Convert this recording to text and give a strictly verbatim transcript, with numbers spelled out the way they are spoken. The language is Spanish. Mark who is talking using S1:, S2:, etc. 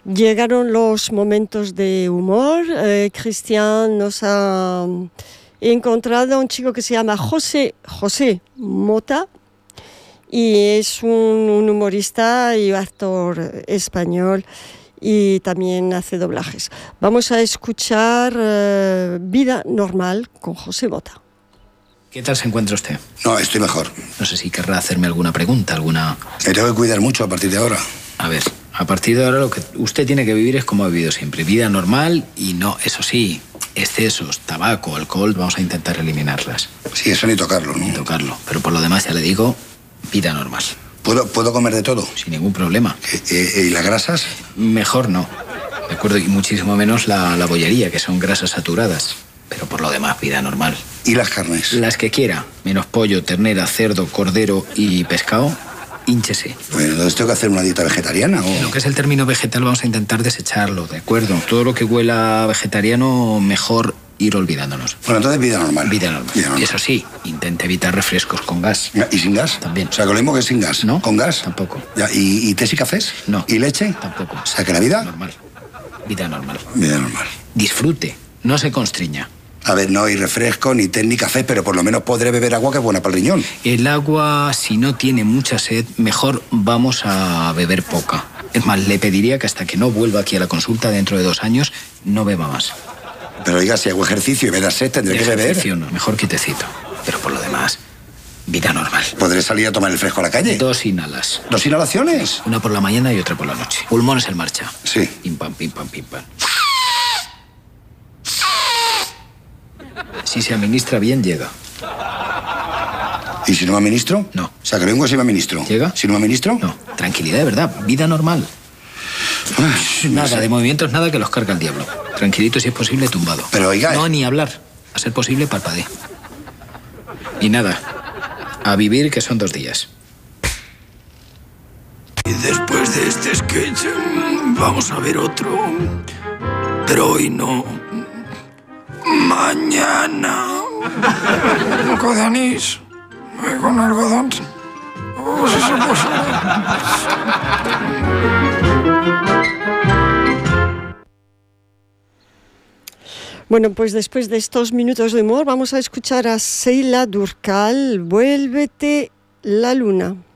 S1: Llegaron los momentos de humor. Eh, Cristian nos ha encontrado a un chico que se llama José, José Mota y es un, un humorista y actor español y también hace doblajes. Vamos a escuchar eh, Vida Normal con José Mota.
S2: ¿Qué tal se encuentra usted?
S3: No, estoy mejor.
S2: No sé si querrá hacerme alguna pregunta, alguna...
S3: Me tengo que cuidar mucho a partir de ahora.
S2: A ver, a partir de ahora lo que usted tiene que vivir es como ha vivido siempre. Vida normal y no, eso sí, excesos, tabaco, alcohol, vamos a intentar eliminarlas.
S3: Sí, eso ni tocarlo, ¿no?
S2: Ni tocarlo. Pero por lo demás, ya le digo, vida normal.
S3: ¿Puedo, ¿puedo comer de todo?
S2: Sin ningún problema.
S3: ¿Y, y las grasas?
S2: Mejor no. De acuerdo, y muchísimo menos la, la bollería, que son grasas saturadas. Pero por lo demás, vida normal.
S3: ¿Y las carnes?
S2: Las que quiera, menos pollo, ternera, cerdo, cordero y pescado, hínchese.
S3: Bueno, entonces tengo que hacer una dieta vegetariana, ¿o?
S2: Lo que es el término vegetal vamos a intentar desecharlo, ¿de acuerdo? Todo lo que huela vegetariano, mejor ir olvidándonos.
S3: Bueno, entonces vida normal.
S2: Vida normal.
S3: Vida normal.
S2: Eso sí, intente evitar refrescos con gas.
S3: ¿Y sin gas?
S2: También.
S3: O sea, con lo mismo que sin gas.
S2: ¿No?
S3: ¿Con gas?
S2: Tampoco.
S3: Ya, ¿y, ¿Y tés y cafés?
S2: No.
S3: ¿Y leche?
S2: Tampoco.
S3: O sea, que la vida...
S2: Normal. Vida normal.
S3: Vida normal.
S2: Disfrute, no se constriña.
S3: A ver, no hay refresco, ni té, ni café, pero por lo menos podré beber agua que es buena para el riñón.
S2: El agua, si no tiene mucha sed, mejor vamos a beber poca. Es más, le pediría que hasta que no vuelva aquí a la consulta dentro de dos años, no beba más.
S3: Pero oiga, si hago ejercicio y me da sed, tendré que beber.
S2: Ejercicio no, mejor quietecito. Pero por lo demás, vida normal.
S3: ¿Podré salir a tomar el fresco a la calle?
S2: Dos inhalas.
S3: ¿Dos inhalaciones?
S2: Una por la mañana y otra por la noche. Pulmones en marcha.
S3: Sí.
S2: Pim, pam, pim, pam, pim, pam. Si se administra bien, llega.
S3: ¿Y si no me administro?
S2: No.
S3: O sea, que lo vengo si me administro.
S2: ¿Llega?
S3: ¿Si no me administro?
S2: No. Tranquilidad, de verdad. Vida normal.
S3: Ay, no
S2: Nada
S3: sé.
S2: de movimientos, nada que los carga el diablo. Tranquilito, si es posible, tumbado.
S3: Pero, oiga,
S2: No,
S3: eh.
S2: ni hablar. A ser posible, parpadee. Y nada. A vivir, que son dos días.
S4: Y después de este sketch, vamos a ver otro. Pero hoy no. Mañana. Con de anís. eh, Con algodón. Oh, si se puede.
S1: Bueno, pues después de estos minutos de humor vamos a escuchar a Sheila Durkal, Vuélvete la luna.